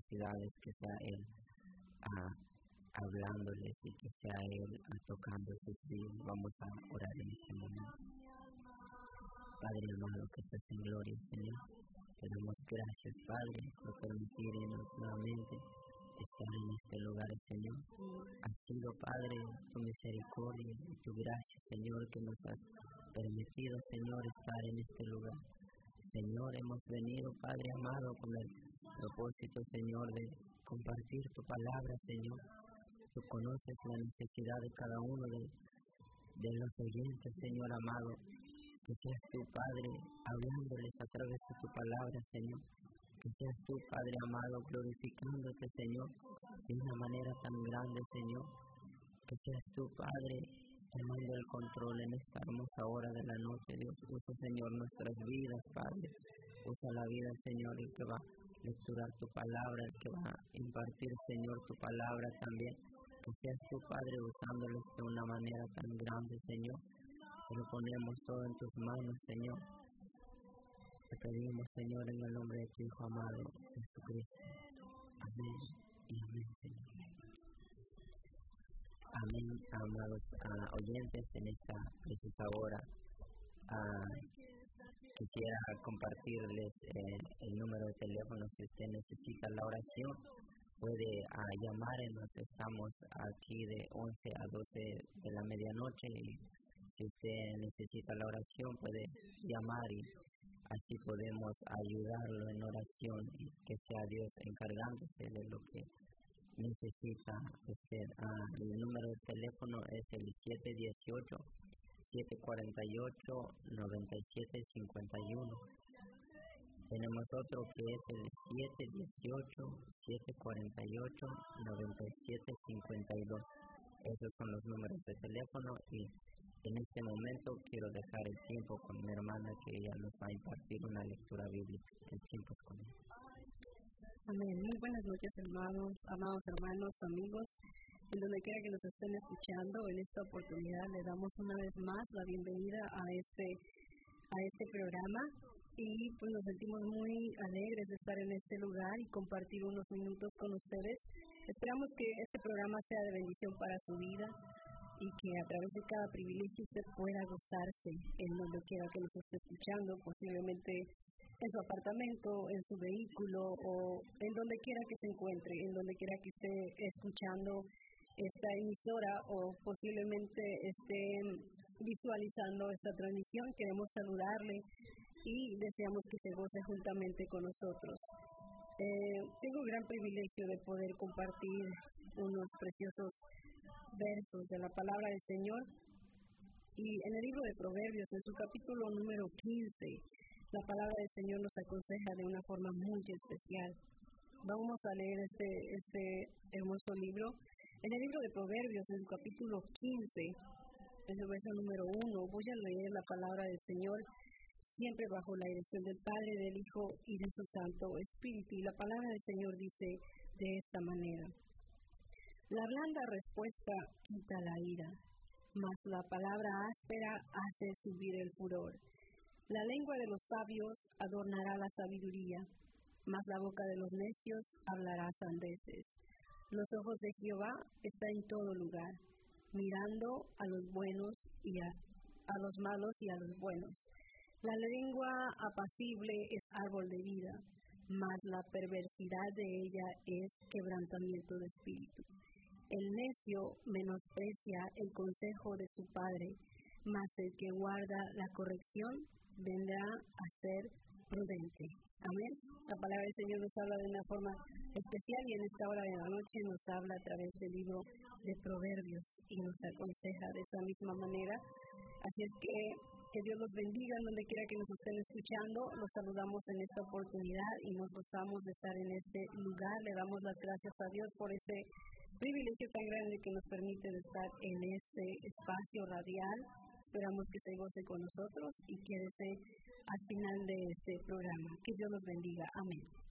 necesidades, que sea Él hablándoles y que sea Él tocando sus vidas. Vamos a orar en este momento. Padre amado que estás en gloria, Señor, te damos gracias, Padre, por permitirnos nuevamente estar en este lugar, Señor. Ha sido, Padre, tu misericordia y tu gracia, Señor, que nos has permitido, Señor, estar en este lugar. Señor, hemos venido, Padre amado, con el propósito, Señor, de compartir tu palabra, Señor. Tú conoces la necesidad de cada uno de los oyentes, Señor amado. Que seas tú, Padre, hablándoles a través de tu palabra, Señor. Que seas tú, Padre amado, glorificándote, Señor, de una manera tan grande, Señor. Que seas tú, Padre, tomando el control en esta hermosa hora de la noche, Dios. Usa, Señor, nuestras vidas, Padre. Usa la vida, Señor, el que va a lecturar tu palabra, el que va a impartir, Señor, tu palabra también. Que seas tú, Padre, usándolos de una manera tan grande, Señor. Te lo ponemos todo en tus manos, Señor. Te pedimos, Señor, en el nombre de tu Hijo amado, Jesucristo. Amén y amén, Señor. Amén, amados oyentes, en esta preciosa hora. Quisiera compartirles el número de teléfono. Si usted necesita la oración, puede llamarnos. Estamos aquí de 11 a 12 de la medianoche. Y si usted necesita la oración, puede llamar y así podemos ayudarlo en oración y que sea Dios encargándose de lo que necesita usted. El número de teléfono es el 718-748-9751. Tenemos otro que es el 718-748-9752. Esos son los números de teléfono y en este momento quiero dejar el tiempo con mi hermana, que ella nos va a impartir una lectura bíblica. El tiempo es con ella. Amén. Muy buenas noches, hermanos, amados hermanos, amigos. En donde quiera que nos estén escuchando, en esta oportunidad le damos una vez más la bienvenida a este programa. Y pues nos sentimos muy alegres de estar en este lugar y compartir unos minutos con ustedes. Esperamos que este programa sea de bendición para su vida y que a través de cada privilegio usted pueda gozarse en donde quiera que nos esté escuchando, posiblemente en su apartamento, en su vehículo o en donde quiera que se encuentre, en donde quiera que esté escuchando esta emisora o posiblemente esté visualizando esta transmisión. Queremos saludarle y deseamos que se goce juntamente con nosotros. Tengo un gran privilegio de poder compartir unos preciosos versos de la palabra del Señor, y en el libro de Proverbios, en su capítulo número 15, la palabra del Señor nos aconseja de una forma muy especial. Vamos a leer este hermoso libro. En el libro de Proverbios, en su capítulo 15, en su verso número 1, voy a leer la palabra del Señor, siempre bajo la dirección del Padre, del Hijo y de su Santo Espíritu. Y la palabra del Señor dice de esta manera: la blanda respuesta quita la ira, mas la palabra áspera hace subir el furor. La lengua de los sabios adornará la sabiduría, mas la boca de los necios hablará sandeces. Los ojos de Jehová están en todo lugar, mirando a los buenos y a los malos y a los buenos. La lengua apacible es árbol de vida, mas la perversidad de ella es quebrantamiento de espíritu. El necio menosprecia el consejo de su padre, mas el que guarda la corrección vendrá a ser prudente. Amén. La palabra del Señor nos habla de una forma especial y en esta hora de la noche nos habla a través del libro de Proverbios y nos aconseja de esa misma manera. Así es que Dios los bendiga en donde quiera que nos estén escuchando. Los saludamos en esta oportunidad y nos gozamos de estar en este lugar. Le damos las gracias a Dios por ese privilegio tan grande que nos permite de estar en este espacio radial. Esperamos que se goce con nosotros y quédese al final de este programa. Que Dios los bendiga. Amén.